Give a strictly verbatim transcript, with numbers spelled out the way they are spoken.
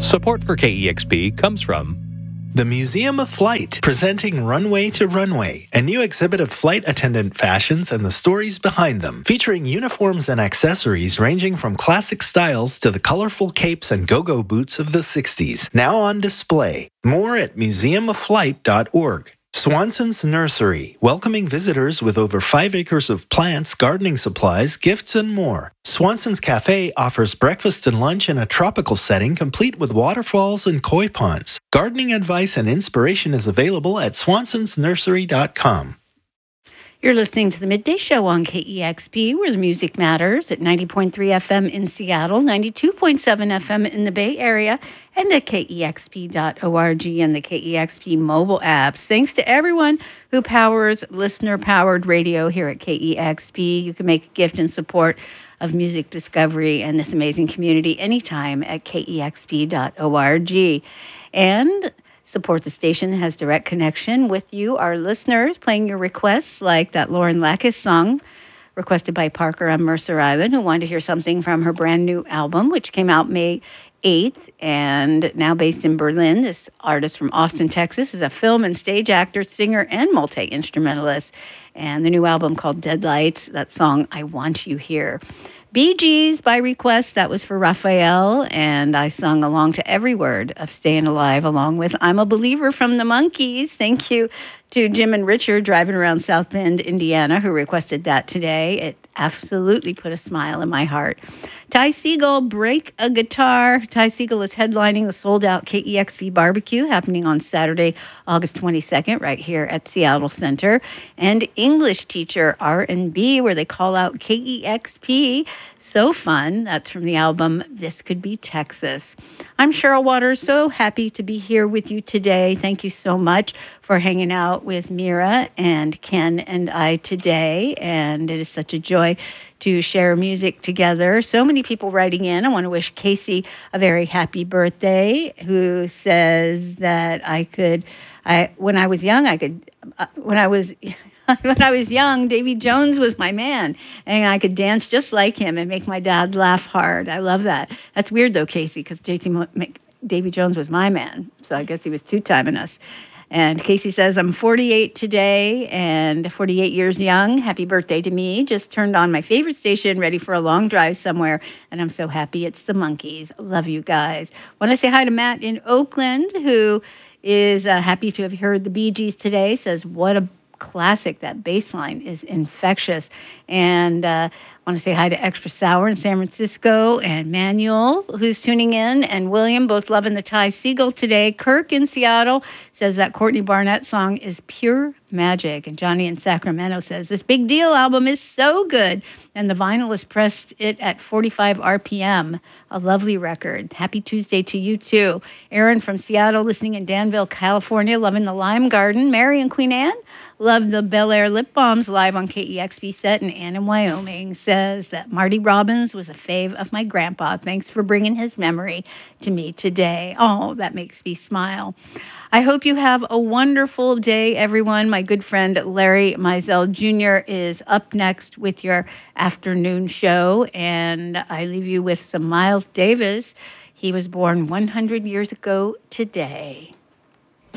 Support for K E X P comes from the Museum of Flight, presenting Runway to Runway, a new exhibit of flight attendant fashions and the stories behind them, featuring uniforms and accessories ranging from classic styles to the colorful capes and go-go boots of the sixties. Now on display. More at museum of flight dot org. Swanson's Nursery, welcoming visitors with over five acres of plants, gardening supplies, gifts, and more. Swanson's Cafe offers breakfast and lunch in a tropical setting complete with waterfalls and koi ponds. Gardening advice and inspiration is available at swansons nursery dot com. You're listening to the Midday Show on K E X P, where the music matters, at ninety point three F M in Seattle, ninety-two point seven F M in the Bay Area, and at K E X P dot org and the K E X P mobile apps. Thanks to everyone who powers listener-powered radio here at K E X P. You can make a gift in support of music discovery and this amazing community anytime at K E X P dot org. And support the station that has direct connection with you, our listeners, playing your requests like that Lauren Lackus song requested by Parker on Mercer Island, who wanted to hear something from her brand new album, which came out May eighth, and now based in Berlin. This artist from Austin, Texas, is a film and stage actor, singer, and multi-instrumentalist. And the new album called Deadlights, that song, I Want You Here. Bee Gees by request, that was for Raphael, and I sung along to every word of Staying Alive, along with I'm a Believer from the Monkees. Thank you to Jim and Richard driving around South Bend, Indiana, who requested that today. It absolutely put a smile in my heart. Ty Segall, Break a Guitar. Ty Segall is headlining the sold-out K E X P barbecue happening on Saturday, August twenty-second, right here at Seattle Center. And English Teacher R and B, where they call out K E X P. So fun. That's from the album This Could Be Texas. I'm Cheryl Waters, so happy to be here with you today. Thank you so much for hanging out with Mira and Ken and I today. And it is such a joy to share music together. So many people writing in. I want to wish Casey a very happy birthday, who says that I could, I when I was young, I could, uh, when I was... When I was young, Davy Jones was my man, and I could dance just like him and make my dad laugh hard. I love that. That's weird, though, Casey, because J T Davy Jones was my man, so I guess he was two-timing us. And Casey says, I'm forty-eight today and forty-eight years young. Happy birthday to me. Just turned on my favorite station, ready for a long drive somewhere, and I'm so happy it's the Monkees. Love you guys. Want to say hi to Matt in Oakland, who is uh, happy to have heard the Bee Gees today. Says, what a classic. That bass line is infectious. And uh, I want to say hi to Extra Sour in San Francisco, and Manuel, who's tuning in, and William, both loving the Ty Segall today. Kirk in Seattle says that Courtney Barnett song is pure magic. And Johnny in Sacramento says this Big Deal album is so good, and the vinyl has pressed it at forty-five R P M. A lovely record. Happy Tuesday to you, too. Aaron from Seattle, listening in Danville, California, loving the Lime Garden. Mary in Queen Anne, love the Bel Air Lip Balms live on K E X P set. And Ann in Wyoming says that Marty Robbins was a fave of my grandpa. Thanks for bringing his memory to me today. Oh, that makes me smile. I hope you have a wonderful day, everyone. My good friend Larry Mizell Junior is up next with your afternoon show, and I leave you with some Miles Davis. He was born one hundred years ago today.